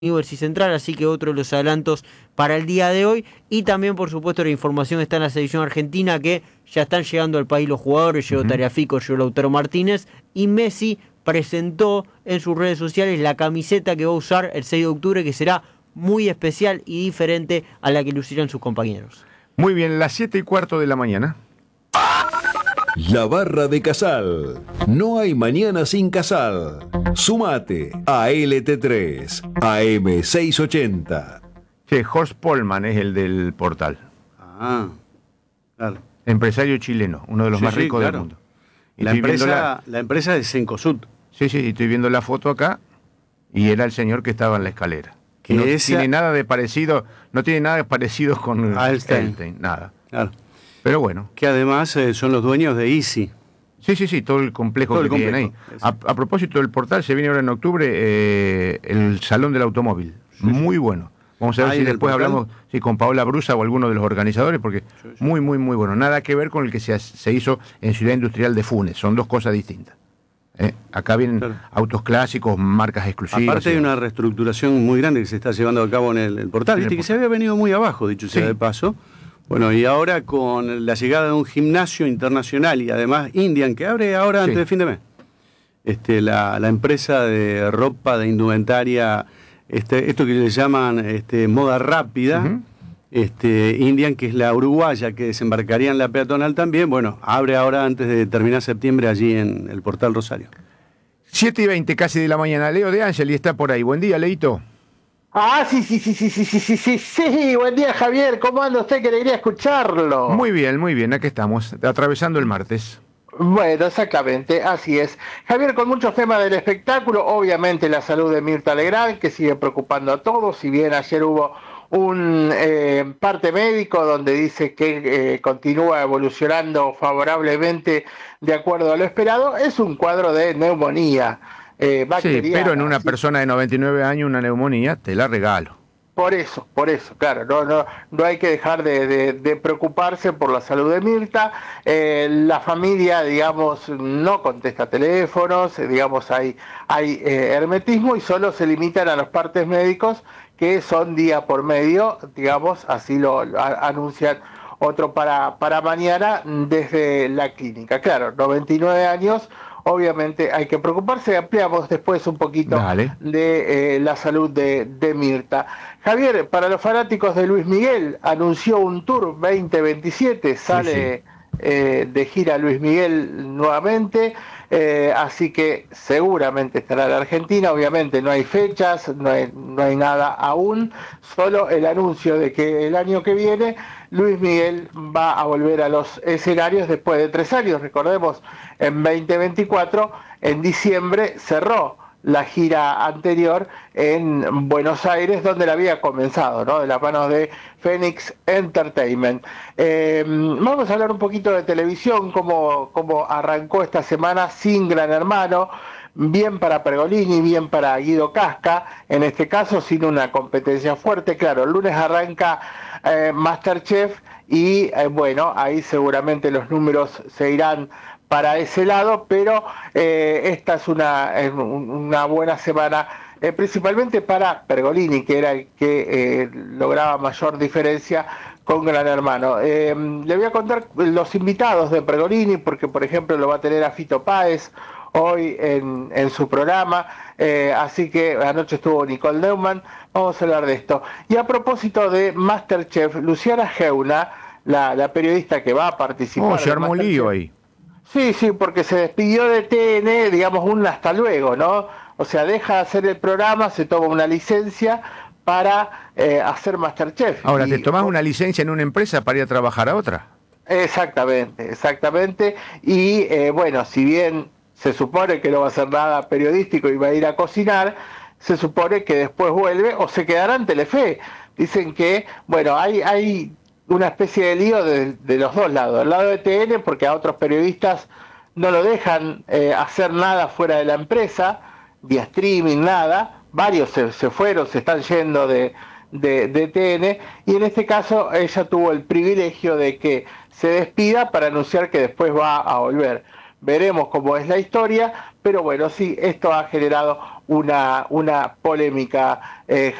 Newell's y Central, así que otro de los adelantos para el día de hoy. Y también, por supuesto, la información está en la selección argentina, que ya están llegando al país los jugadores. Llegó Tagliafico, llegó Lautaro Martínez, y Messi presentó en sus redes sociales la camiseta que va a usar el 6 de octubre, que será muy especial y diferente a la que lucirán sus compañeros. Muy bien, las 7:15 de la mañana. La Barra de Casal. No hay mañana sin Casal. Sumate a LT3, AM680. Sí, Horst Pollmann es el del portal. Ah, claro. Empresario chileno, uno de los más ricos del mundo. Y la empresa es Cencosud. Sí, estoy viendo la foto acá y era el señor que estaba en la escalera. Que no tiene nada de parecido, no tiene nada de parecido con Einstein, nada. Claro. Pero bueno. Que además son los dueños de Easy. Sí, todo el complejo que tienen ahí. A propósito del portal, se viene ahora en octubre el Salón del Automóvil. Muy bueno. Vamos a ver si después hablamos con Paola Brusa o alguno de los organizadores, porque muy bueno. Nada que ver con el que se hizo en Ciudad Industrial de Funes. Son dos cosas distintas. Acá vienen autos clásicos, marcas exclusivas. Aparte hay una reestructuración muy grande que se está llevando a cabo en el portal. Viste que se había venido muy abajo, dicho sea de paso. Bueno, y ahora con la llegada de un gimnasio internacional y además Indian, que abre ahora antes de fin de mes. La empresa de ropa, de indumentaria, esto que le llaman moda rápida, Indian, que es la uruguaya, que desembarcaría en la peatonal también, bueno, abre ahora antes de terminar septiembre allí en el Portal Rosario. 7:20 casi de la mañana. Leo de Ángel y está por ahí. Buen día, Leito. Ah, sí, buen día, Javier, ¿cómo anda usted? Que alegría escucharlo. Muy bien, aquí estamos, atravesando el martes. Bueno, exactamente, así es. Javier, con muchos temas del espectáculo, obviamente la salud de Mirta Legrand, que sigue preocupando a todos, si bien ayer hubo un parte médico donde dice que continúa evolucionando favorablemente de acuerdo a lo esperado, es un cuadro de neumonía. Sí, pero en una persona de 99 años una neumonía, te la regalo. Por eso, claro, no hay que dejar de preocuparse por la salud de Mirta. La familia, digamos, no contesta teléfonos, digamos, hay hermetismo y solo se limitan a los partes médicos, que son día por medio, digamos, así lo anuncian otro para mañana desde la clínica. Claro, 99 años. Obviamente hay que preocuparse. Ampliamos después un poquito de la salud de Mirta. Javier, para los fanáticos de Luis Miguel, anunció un tour 2027, sale de gira Luis Miguel nuevamente, así que seguramente estará en la Argentina. Obviamente no hay fechas, no hay nada aún, solo el anuncio de que el año que viene Luis Miguel va a volver a los escenarios después de 3 años. Recordemos, en 2024, en diciembre, cerró la gira anterior en Buenos Aires, donde la había comenzado, ¿no? De la mano de Phoenix Entertainment. Vamos a hablar un poquito de televisión, cómo arrancó esta semana sin Gran Hermano. Bien para Pergolini, bien para Guido Casca, en este caso sin una competencia fuerte. Claro, el lunes arranca MasterChef y bueno, ahí seguramente los números se irán para ese lado, pero esta es una buena semana, principalmente para Pergolini, que era el que lograba mayor diferencia con Gran Hermano. Le voy a contar los invitados de Pergolini, porque por ejemplo lo va a tener a Fito Páez hoy en su programa, así que anoche estuvo Nicole Neumann. Vamos a hablar de esto. Y a propósito de MasterChef, Luciana Geuna, la periodista que va a participar. Se armó lío ahí. Sí, porque se despidió de TN, digamos, un hasta luego, ¿no? O sea, deja de hacer el programa, se toma una licencia para hacer MasterChef. Ahora, ¿te tomás una licencia en una empresa para ir a trabajar a otra? Exactamente. Y bueno, si bien se supone que no va a hacer nada periodístico y va a ir a cocinar, se supone que después vuelve o se quedará en Telefe. Dicen que, bueno, hay una especie de lío de los dos lados. El lado de TN, porque a otros periodistas no lo dejan hacer nada fuera de la empresa, vía streaming, nada. Varios se fueron, se están yendo de TN, y en este caso ella tuvo el privilegio de que se despida para anunciar que después va a volver. Veremos cómo es la historia, pero bueno, sí, esto ha generado una polémica,